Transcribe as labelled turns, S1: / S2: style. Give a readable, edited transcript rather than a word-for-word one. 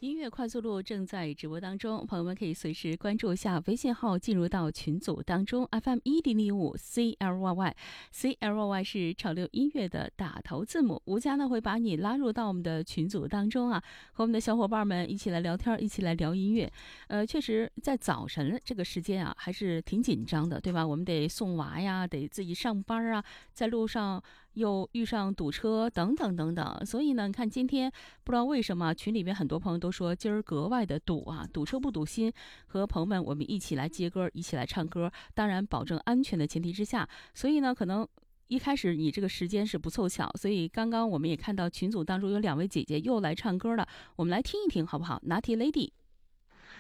S1: 音乐快速路正在直播当中，朋友们可以随时关注一下微信号，进入到群组当中 FM1005 CLYY 是潮流音乐的打头字母。吴佳呢会把你拉入到我们的群组当中啊，和我们的小伙伴们一起来聊天，一起来聊音乐。确实在早晨这个时间啊，还是挺紧张的，对吧？我们得送娃呀，得自己上班啊，在路上又遇上堵车等等等等，所以呢，你看今天不知道为什么群里面很多朋友都说今儿格外的堵啊，堵车不堵心，和朋友们我们一起来接歌，一起来唱歌，当然保证安全的前提之下，所以呢，可能一开始你这个时间是不凑巧，所以刚刚我们也看到群组当中有2位姐姐又来唱歌了，我们来听一听好不好？拿铁 Lady。